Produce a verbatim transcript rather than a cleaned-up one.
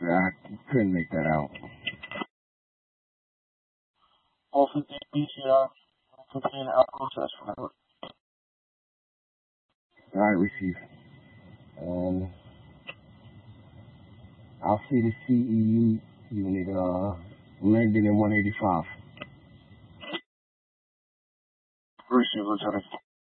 I couldn't make that out. All fifty P C R, completing alcohol test for my work. All right, receive. And I'll see the C E U unit uh, landing in one eighty-five. Receive, Lieutenant.